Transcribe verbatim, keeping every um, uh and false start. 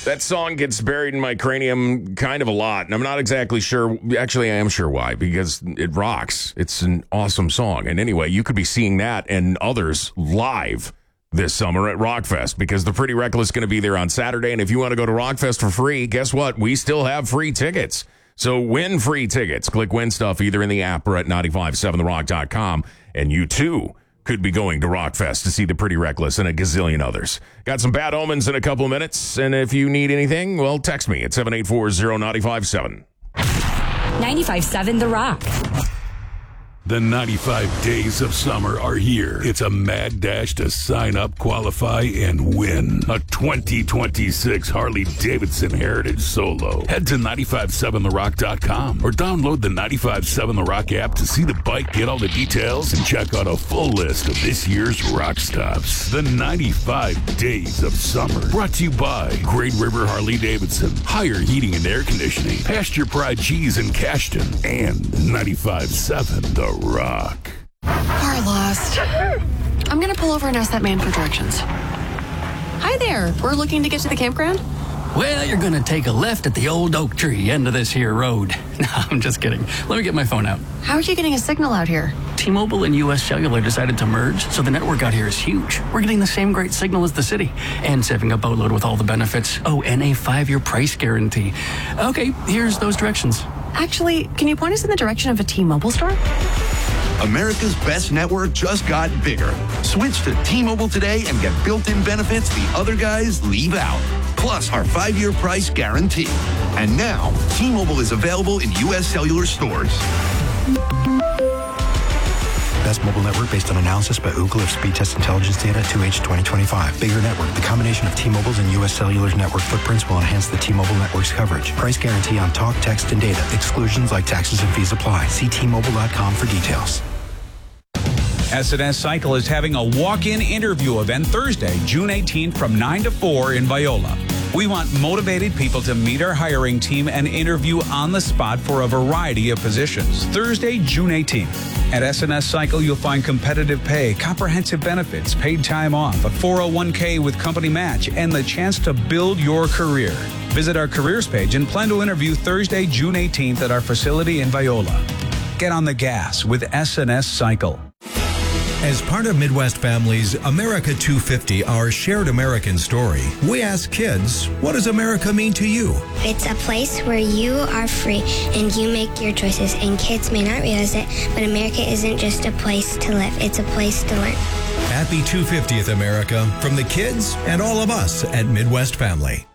That song gets buried in my cranium kind of a lot, and I'm not exactly sure. Actually, I am sure why, because it rocks. It's an awesome song. And anyway, you could be seeing that and others live this summer at Rockfest, because the Pretty Reckless is going to be there on Saturday. And if you want to go to Rockfest for free, guess what? We still have free tickets. So win free tickets. Click Win Stuff either in the app or at nine five seven the rock dot com, and you too could be going to Rockfest to see the Pretty Reckless and a gazillion others. Got some Bad Omens in a couple of minutes, and if you need anything, well, text me at seven eight four zero nine five seven. ninety-five seven The Rock. The ninety-five days of summer are here. It's a mad dash to sign up, qualify, and win a twenty twenty-six Harley-Davidson Heritage Solo. Head to nine five seven the rock dot com or download the nine five seven The Rock app to see the bike, get all the details, and check out a full list of this year's rock stops. The ninety-five days of summer. Brought to you by Great River Harley-Davidson, Higher Heating and Air Conditioning, Pasture Pride Cheese in Cashton, and ninety-five seven The Rock. We're lost. I'm gonna pull over and ask that man for directions. Hi there. We're looking to get to the campground. Well, you're gonna take a left at the old oak tree end of this here road. No, I'm just kidding. Let me get my phone out. How are you getting a signal out here? T-Mobile and U S Cellular decided to merge, so the network out here is huge. We're getting the same great signal as the city, and saving a boatload with all the benefits. Oh, and a five-year price guarantee. Okay, here's those directions. Actually, can you point us in the direction of a T-Mobile store? America's best network just got bigger. Switch to T-Mobile today and get built-in benefits the other guys leave out. Plus our five-year price guarantee. And now, T-Mobile is available in U S Cellular stores. Best mobile network based on analysis by Ookla of speed test intelligence data two H twenty twenty-five. Bigger network. The combination of T-Mobile's and U S Cellular's network footprints will enhance the T-Mobile network's coverage. Price guarantee on talk, text, and data. Exclusions like taxes and fees apply. See T Mobile dot com for details. S and S Cycle is having a walk-in interview event Thursday, June eighteenth from nine to four in Viola. We want motivated people to meet our hiring team and interview on the spot for a variety of positions. Thursday, June eighteenth. At S and S Cycle, you'll find competitive pay, comprehensive benefits, paid time off, a four oh one k with company match, and the chance to build your career. Visit our careers page and plan to interview Thursday, June eighteenth at our facility in Viola. Get on the gas with S and S Cycle. As part of Midwest Family's America two fifty, our shared American story, we ask kids, what does America mean to you? It's a place where you are free and you make your choices, and kids may not realize it, but America isn't just a place to live, it's a place to learn. Happy two hundred fiftieth America from the kids and all of us at Midwest Family.